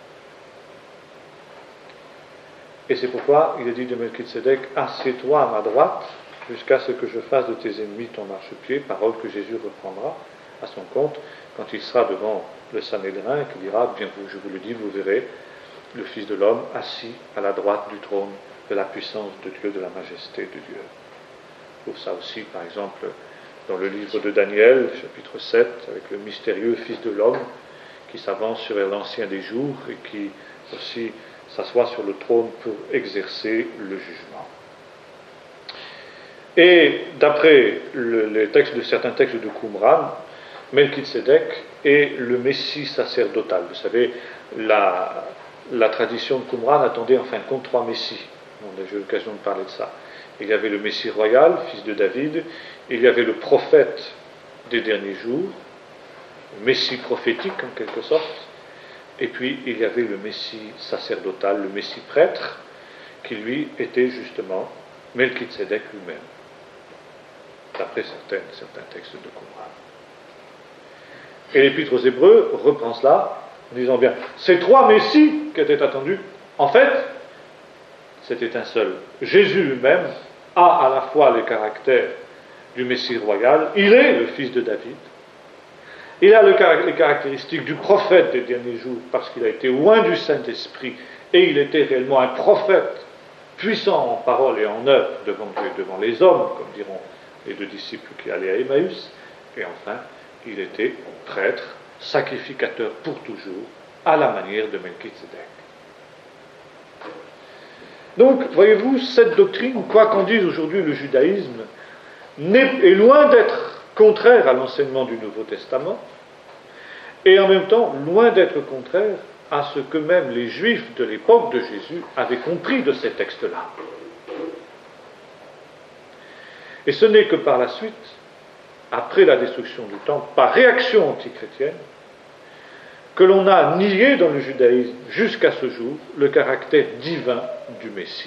Et c'est pourquoi il est dit de Melchizedek, assieds-toi à ma droite, jusqu'à ce que je fasse de tes ennemis ton marchepied, parole que Jésus reprendra à son compte quand il sera devant le Sanhédrin et qu'il dira, bien vous, je vous le dis, vous verrez le Fils de l'homme assis à la droite du trône de la puissance de Dieu, de la majesté de Dieu. On trouve ça aussi, par exemple, dans le livre de Daniel, chapitre sept, avec le mystérieux Fils de l'homme qui s'avance sur l'ancien des jours et qui aussi s'assoit sur le trône pour exercer le jugement. Et d'après le, les textes de certains textes de Qumran, Melchizedek est le Messie sacerdotal. Vous savez, la, la tradition de Qumran attendait en fin de compte trois Messies. On a eu l'occasion de parler de ça. Il y avait le Messie royal, fils de David, il y avait le prophète des derniers jours, le Messie prophétique en quelque sorte, et puis il y avait le Messie sacerdotal, le Messie prêtre, qui lui était justement Melchizedek lui-même, d'après certains, certains textes de Qumran. Et l'Épître aux Hébreux reprend cela en disant bien, ces trois Messies qui étaient attendus, en fait, c'était un seul. Jésus lui-même a à la fois les caractères du Messie royal, il est le fils de David, il a le, les caractéristiques du prophète des derniers jours parce qu'il a été loin du Saint-Esprit et il était réellement un prophète puissant en parole et en œuvre devant Dieu et devant les hommes, comme diront les deux disciples qui allaient à Emmaüs. Et enfin, il était prêtre, sacrificateur pour toujours, à la manière de Melchizedek. Donc, voyez-vous, cette doctrine, quoi qu'en dise aujourd'hui le judaïsme, est loin d'être contraire à l'enseignement du Nouveau Testament, et en même temps loin d'être contraire à ce que même les Juifs de l'époque de Jésus avaient compris de ces textes-là. Et ce n'est que par la suite, après la destruction du temple, par réaction antichrétienne, que l'on a nié dans le judaïsme jusqu'à ce jour le caractère divin du Messie.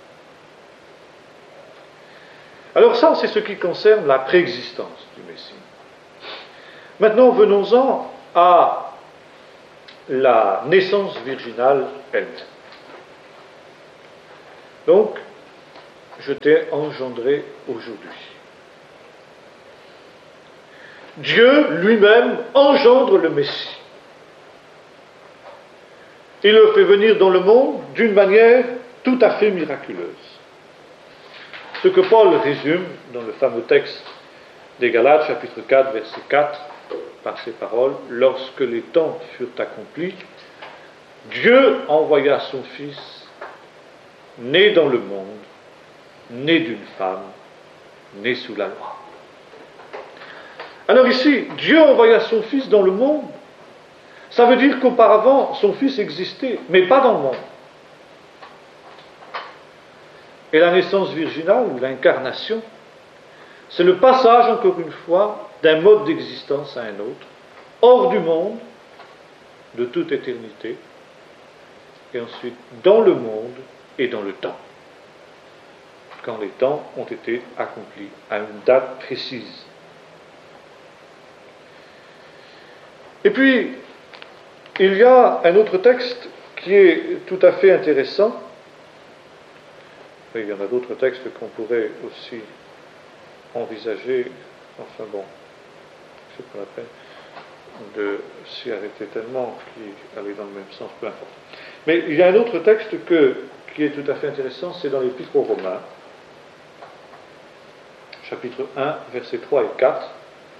Alors ça, c'est ce qui concerne la préexistence du Messie. Maintenant, venons-en à la naissance virginale elle-même. Donc, je t'ai engendré aujourd'hui. Dieu lui-même engendre le Messie. Il le fait venir dans le monde d'une manière tout à fait miraculeuse. Ce que Paul résume dans le fameux texte des Galates, chapitre quatre, verset quatre, par ces paroles, « Lorsque les temps furent accomplis, Dieu envoya son Fils, né dans le monde, né d'une femme, né sous la loi. » Alors ici, Dieu envoya son Fils dans le monde. Ça veut dire qu'auparavant, son Fils existait, mais pas dans le monde. Et la naissance virginale, ou l'incarnation, c'est le passage, encore une fois, d'un mode d'existence à un autre, hors du monde, de toute éternité, et ensuite dans le monde et dans le temps, quand les temps ont été accomplis à une date précise. Et puis, il y a un autre texte qui est tout à fait intéressant. Il y en a d'autres textes qu'on pourrait aussi envisager. Enfin bon, c'est pas la peine de s'y arrêter tellement, qui allait dans le même sens, peu importe. Mais il y a un autre texte que, qui est tout à fait intéressant, c'est dans l'Épître aux Romains, chapitre un, versets trois et quatre,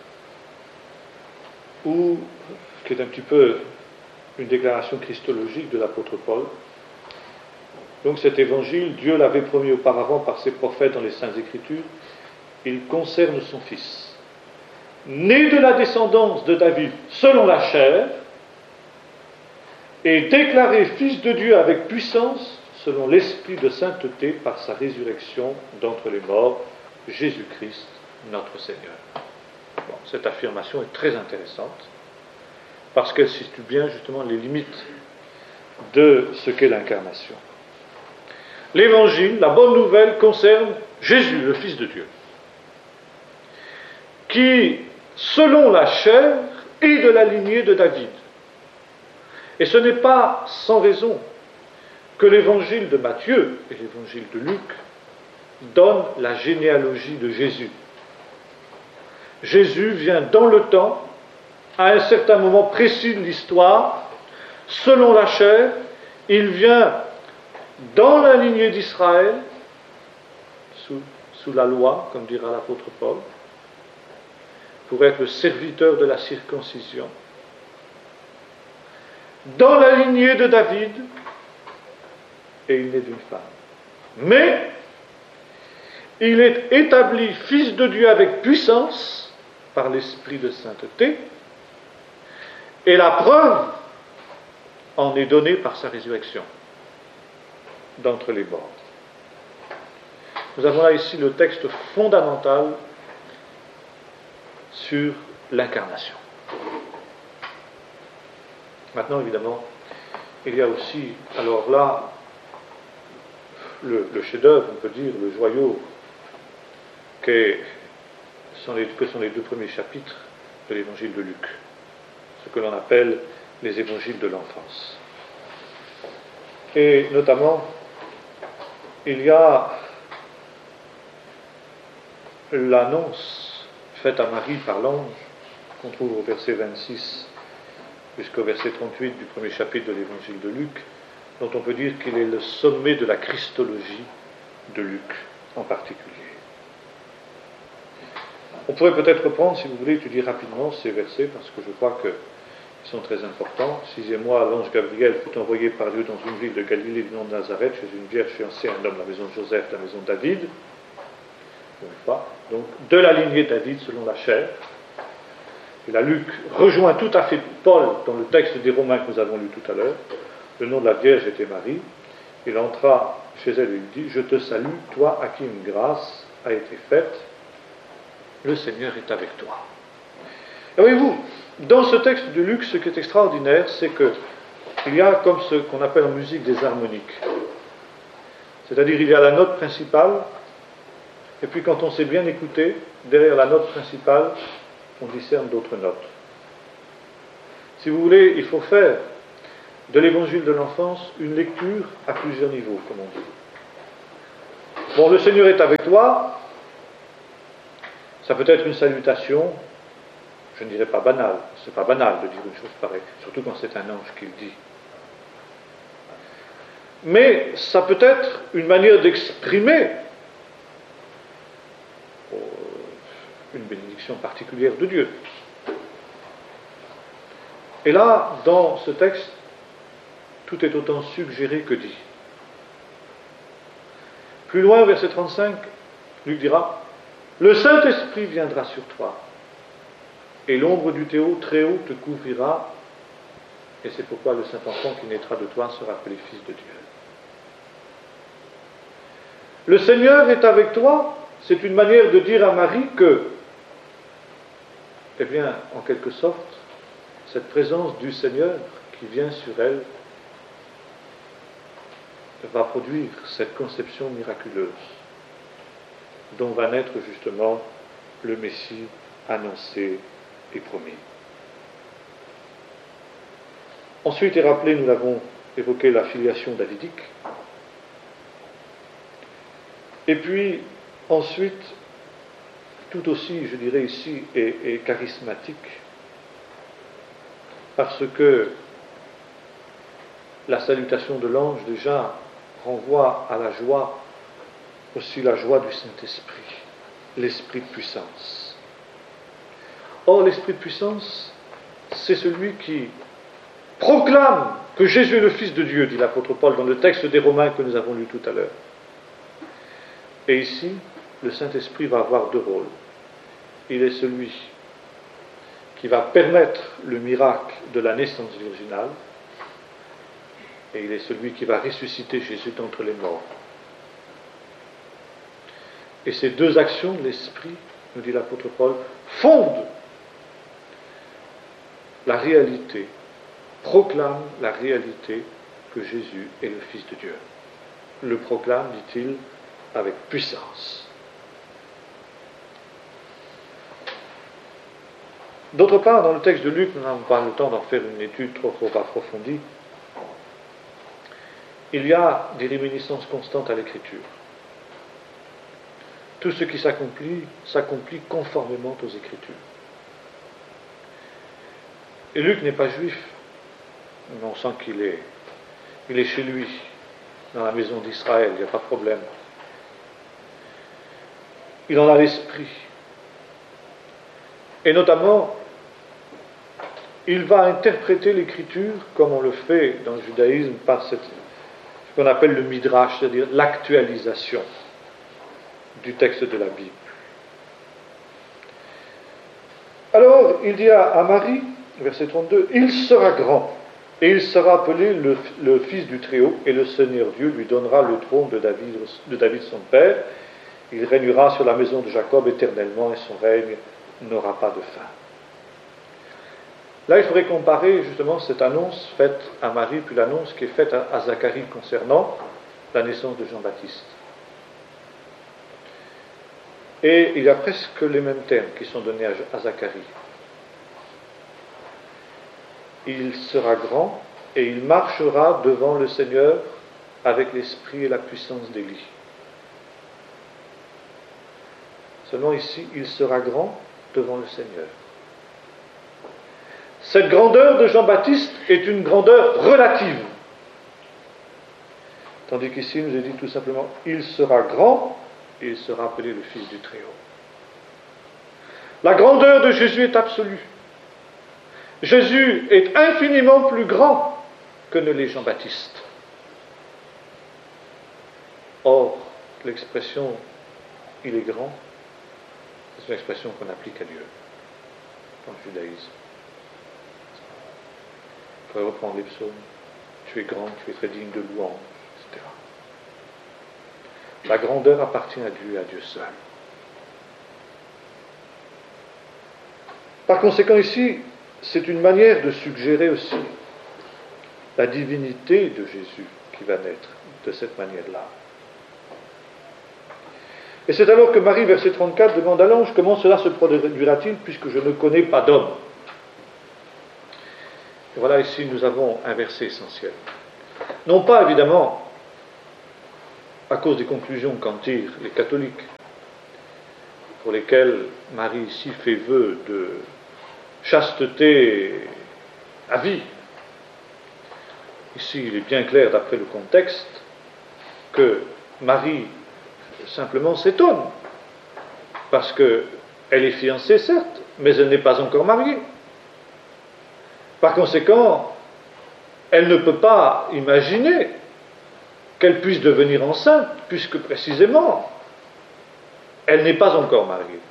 où, qui est un petit peu une déclaration christologique de l'apôtre Paul. Donc cet évangile, Dieu l'avait promis auparavant par ses prophètes dans les Saintes Écritures, il concerne son Fils, né de la descendance de David selon la chair, et déclaré Fils de Dieu avec puissance selon l'esprit de sainteté par sa résurrection d'entre les morts, Jésus-Christ, notre Seigneur. Bon, cette affirmation est très intéressante, parce qu'elle situe bien justement les limites de ce qu'est l'incarnation. L'évangile, la bonne nouvelle, concerne Jésus, le Fils de Dieu, qui, selon la chair, est de la lignée de David. Et ce n'est pas sans raison que l'évangile de Matthieu et l'évangile de Luc donnent la généalogie de Jésus. Jésus vient dans le temps, à un certain moment précis de l'histoire, selon la chair, il vient dans la lignée d'Israël, sous, sous la loi, comme dira l'apôtre Paul, pour être le serviteur de la circoncision, dans la lignée de David, et il naît d'une femme. Mais, il est établi Fils de Dieu avec puissance, par l'esprit de sainteté, et la preuve en est donnée par sa résurrection d'entre les morts. Nous avons là ici le texte fondamental sur l'incarnation. Maintenant, évidemment, il y a aussi, alors là, le, le chef-d'œuvre, on peut dire, le joyau, que sont, les, que sont les deux premiers chapitres de l'évangile de Luc, ce que l'on appelle les évangiles de l'enfance. Et notamment, il y a l'annonce faite à Marie par l'ange, qu'on trouve au verset vingt-six jusqu'au verset trente-huit du premier chapitre de l'évangile de Luc, dont on peut dire qu'il est le sommet de la christologie de Luc en particulier. On pourrait peut-être reprendre, si vous voulez, étudier rapidement ces versets, parce que je crois qu'ils sont très importants. Sixième mois, l'ange Gabriel fut envoyé par Dieu dans une ville de Galilée du nom de Nazareth, chez une vierge fiancée, un homme, la maison de Joseph, la maison de David. Donc, de la lignée de David selon la chair. Et là, Luc rejoint tout à fait Paul dans le texte des Romains que nous avons lu tout à l'heure. Le nom de la Vierge était Marie. Il entra chez elle et lui dit « Je te salue, toi à qui une grâce a été faite. Le Seigneur est avec toi. » Et voyez-vous, dans ce texte de Luc, ce qui est extraordinaire, c'est qu'il y a comme ce qu'on appelle en musique des harmoniques. C'est-à-dire, il y a la note principale, et puis quand on s'est bien écouté, derrière la note principale, on discerne d'autres notes. Si vous voulez, il faut faire de l'évangile de l'enfance une lecture à plusieurs niveaux, comme on dit. Bon, le Seigneur est avec toi, ça peut être une salutation Je ne dirais pas banal, c'est pas banal de dire une chose pareille, surtout quand c'est un ange qui le dit. Mais ça peut être une manière d'exprimer une bénédiction particulière de Dieu. Et là, dans ce texte, tout est autant suggéré que dit. Plus loin, verset trente-cinq, Luc dira « Le Saint-Esprit viendra sur toi, et l'ombre du Très-Haut te couvrira, et c'est pourquoi le Saint-Enfant qui naîtra de toi sera appelé Fils de Dieu. » Le Seigneur est avec toi, c'est une manière de dire à Marie que, eh bien, en quelque sorte, cette présence du Seigneur qui vient sur elle va produire cette conception miraculeuse dont va naître justement le Messie annoncé et promis. Ensuite est rappelé, nous l'avons évoqué, la filiation davidique. Et puis, ensuite, tout aussi, je dirais ici, est, est charismatique, parce que la salutation de l'ange, déjà, renvoie à la joie, aussi la joie du Saint-Esprit, l'esprit de puissance. Or, l'esprit de puissance, c'est celui qui proclame que Jésus est le Fils de Dieu, dit l'apôtre Paul dans le texte des Romains que nous avons lu tout à l'heure. Et ici, le Saint-Esprit va avoir deux rôles. Il est celui qui va permettre le miracle de la naissance virginale, et il est celui qui va ressusciter Jésus d'entre les morts. Et ces deux actions de l'Esprit, nous dit l'apôtre Paul, fondent la réalité, proclament la réalité que Jésus est le Fils de Dieu. Le proclame, dit-il, avec puissance. D'autre part, dans le texte de Luc, nous n'avons pas le temps d'en faire une étude trop, trop approfondie, il y a des réminiscences constantes à l'Écriture. Tout ce qui s'accomplit, s'accomplit conformément aux Écritures. Et Luc n'est pas juif, mais on sent qu'il est, il est chez lui, dans la maison d'Israël, il n'y a pas de problème. Il en a l'esprit. Et notamment, il va interpréter l'Écriture comme on le fait dans le judaïsme par cette, ce qu'on appelle le midrash, c'est-à-dire l'actualisation du texte de la Bible. Alors, il dit à, à Marie, verset trente-deux, « Il sera grand, et il sera appelé le, le Fils du Très-Haut, et le Seigneur Dieu lui donnera le trône de David, de David son père. Il régnera sur la maison de Jacob éternellement, et son règne n'aura pas de fin. » Là, il faudrait comparer justement cette annonce faite à Marie, puis l'annonce qui est faite à, à Zacharie concernant la naissance de Jean-Baptiste. Et il y a presque les mêmes termes qui sont donnés à, à Zacharie. Il sera grand et il marchera devant le Seigneur avec l'esprit et la puissance d'Élie. Seulement ici, il sera grand devant le Seigneur. Cette grandeur de Jean-Baptiste est une grandeur relative. Tandis qu'ici, il nous est dit tout simplement, il sera grand et il sera appelé le Fils du Très-Haut. La grandeur de Jésus est absolue. Jésus est infiniment plus grand que ne l'est Jean-Baptiste. Or, l'expression « il est grand », c'est une expression qu'on applique à Dieu, dans le judaïsme. Il faudrait reprendre les psaumes. Tu es grand, tu es très digne de louange, et cetera. La grandeur appartient à Dieu, à Dieu seul. Par conséquent, ici, c'est une manière de suggérer aussi la divinité de Jésus qui va naître de cette manière-là. Et c'est alors que Marie, verset trente-quatre, demande à l'ange comment cela se produira-t-il puisque je ne connais pas d'homme. Et voilà, ici, nous avons un verset essentiel. Non pas, évidemment, à cause des conclusions qu'en tirent les catholiques, pour lesquels Marie ici fait vœu de chasteté à vie. Ici, il est bien clair, d'après le contexte, que Marie simplement s'étonne, parce qu'elle est fiancée, certes, mais elle n'est pas encore mariée. Par conséquent, elle ne peut pas imaginer qu'elle puisse devenir enceinte, puisque précisément, elle n'est pas encore mariée.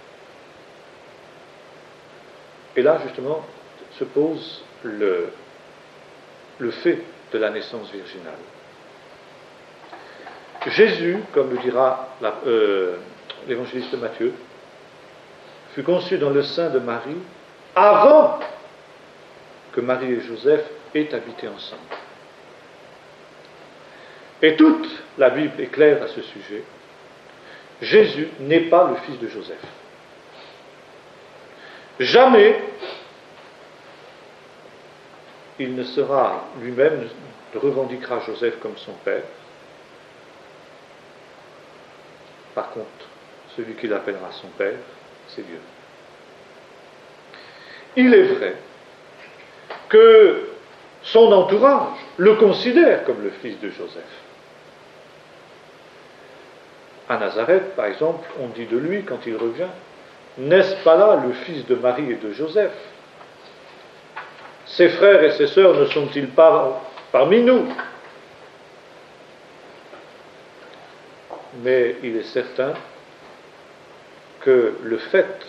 Et là, justement, se pose le, le fait de la naissance virginale. Jésus, comme le dira la, euh, l'évangéliste Matthieu, fut conçu dans le sein de Marie avant que Marie et Joseph aient habité ensemble. Et toute la Bible est claire à ce sujet. Jésus n'est pas le fils de Joseph. Jamais il ne sera lui-même, ne revendiquera Joseph comme son père. Par contre, celui qui l'appellera son père, c'est Dieu. Il est vrai que son entourage le considère comme le fils de Joseph. À Nazareth, par exemple, on dit de lui, quand il revient, « N'est-ce pas là le fils de Marie et de Joseph ? Ses frères et ses sœurs ne sont-ils pas parmi nous ?» Mais il est certain que le fait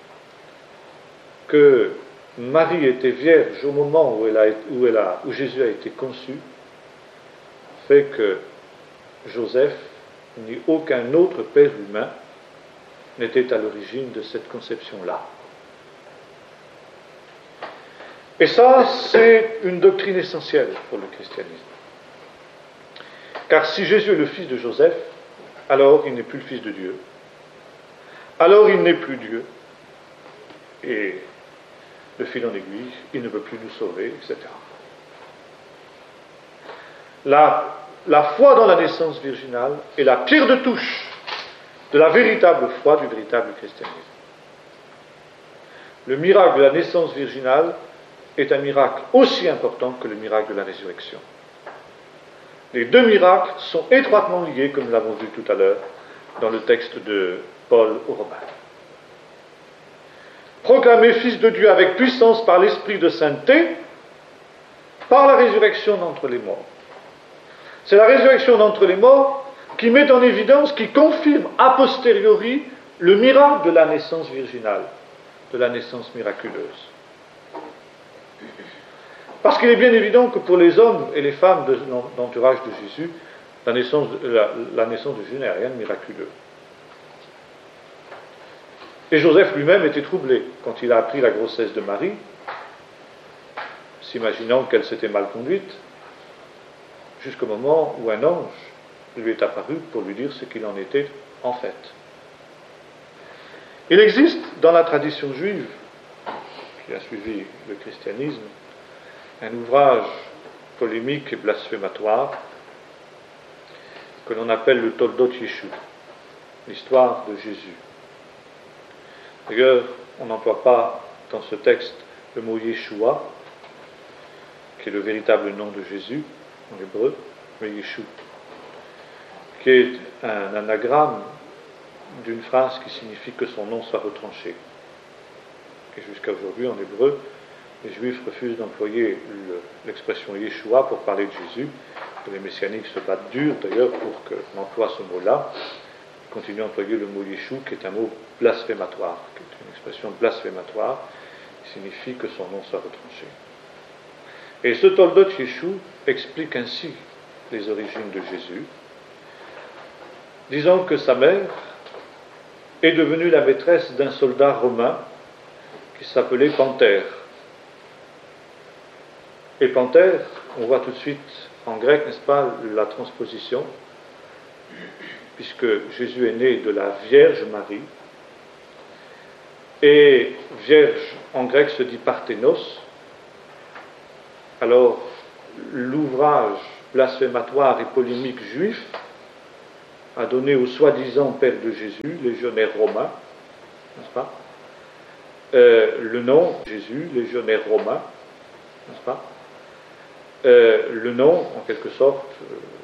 que Marie était vierge au moment où, elle a, où, elle a, où Jésus a été conçu fait que Joseph ni aucun autre père humain n'était à l'origine de cette conception-là. Et ça, c'est une doctrine essentielle pour le christianisme. Car si Jésus est le fils de Joseph, alors il n'est plus le fils de Dieu. Alors il n'est plus Dieu. Et de fil en aiguille, il ne peut plus nous sauver, et cetera. La, la foi dans la naissance virginale est la pierre de touche de la véritable foi, du véritable christianisme. Le miracle de la naissance virginale est un miracle aussi important que le miracle de la résurrection. Les deux miracles sont étroitement liés, comme nous l'avons vu tout à l'heure, dans le texte de Paul aux Romains. Proclamé fils de Dieu avec puissance par l'esprit de sainteté, par la résurrection d'entre les morts. C'est la résurrection d'entre les morts qui met en évidence, qui confirme a posteriori le miracle de la naissance virginale, de la naissance miraculeuse. Parce qu'il est bien évident que pour les hommes et les femmes de l'entourage de Jésus, la naissance de, la, la naissance de Jésus n'est rien de miraculeux. Et Joseph lui-même était troublé quand il a appris la grossesse de Marie, s'imaginant qu'elle s'était mal conduite, jusqu'au moment où un ange lui est apparu pour lui dire ce qu'il en était en fait. Il existe dans la tradition juive, qui a suivi le christianisme, un ouvrage polémique et blasphématoire que l'on appelle le Toldot Yeshu, l'histoire de Jésus. D'ailleurs, on n'emploie pas dans ce texte le mot Yeshua, qui est le véritable nom de Jésus en hébreu, mais Yeshu, qui est un anagramme d'une phrase qui signifie que son nom soit retranché. Et jusqu'à aujourd'hui, en hébreu, les Juifs refusent d'employer le, l'expression Yeshua pour parler de Jésus. Les messianiques se battent dur, d'ailleurs, pour qu'on emploie ce mot-là. Ils continuent à employer le mot Yeshu, qui est un mot blasphématoire, qui est une expression blasphématoire, qui signifie que son nom soit retranché. Et ce Toldot Yeshu explique ainsi les origines de Jésus, disant que sa mère est devenue la maîtresse d'un soldat romain qui s'appelait Panthère. Et Panthère, on voit tout de suite en grec, n'est-ce pas, la transposition, puisque Jésus est né de la Vierge Marie, et Vierge en grec se dit Parthénos. Alors, l'ouvrage blasphématoire et polémique juif a donné au soi-disant père de Jésus, légionnaire romain, n'est-ce pas, euh, le nom Jésus, légionnaire romain, n'est-ce pas? Euh, le nom, en quelque sorte,